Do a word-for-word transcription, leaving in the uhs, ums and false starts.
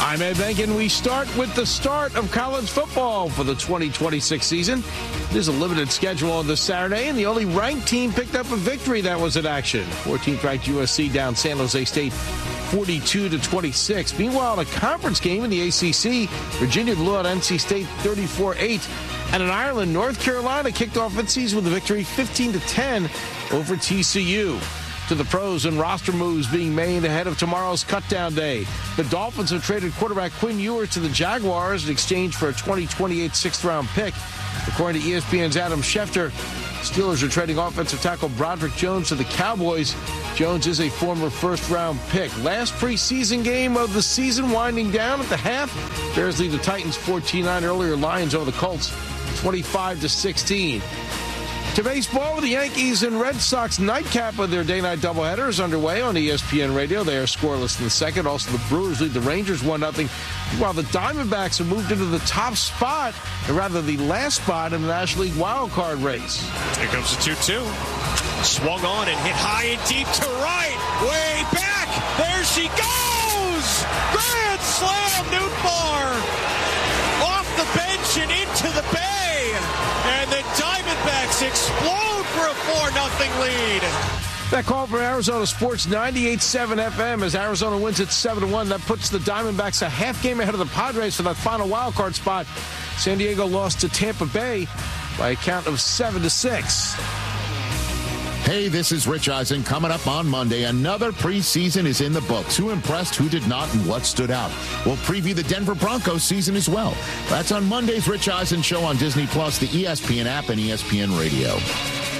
I'm Ed Benk, and we start with the start of college football for the twenty twenty-six season. There's a limited schedule on this Saturday, and the only ranked team picked up a victory that was in action. fourteenth ranked U S C down San Jose State forty-two to twenty-six. Meanwhile, in a conference game in the A C C, Virginia blew out N C State thirty-four eight. And in Ireland, North Carolina kicked off its season with a victory fifteen to ten over T C U. To the pros and roster moves being made ahead of tomorrow's cutdown day. The Dolphins have traded quarterback Quinn Ewers to the Jaguars in exchange for a twenty twenty-eight sixth-round pick. According to E S P N's Adam Schefter, Steelers are trading offensive tackle Broderick Jones to the Cowboys. Jones is a former first-round pick. Last preseason game of the season winding down at the half. Bears lead the Titans fourteen nine. Earlier, Lions over the Colts twenty-five to sixteen. To baseball, the Yankees and Red Sox nightcap of their day-night doubleheader is underway on E S P N Radio. They are scoreless in the second. Also, the Brewers lead the Rangers one nothing, while the Diamondbacks have moved into the top spot, or rather the last spot in the National League wild card race. Here comes the two two. Swung on and hit high and deep to right. Way back. There she goes. Grand slam, Nootbaar. Off the bench and into the bay. And the Diamondbacks explode for a four nothing lead. That call for Arizona Sports ninety-eight point seven F M as Arizona wins at seven to one. That puts the Diamondbacks a half game ahead of the Padres for that final wild card spot. San Diego lost to Tampa Bay by a count of seven to six. Hey, this is Rich Eisen. Coming up on Monday, another preseason is in the books. Who impressed, who did not, and what stood out? We'll preview the Denver Broncos season as well. That's on Monday's Rich Eisen Show on Disney Plus, the E S P N app, and E S P N Radio.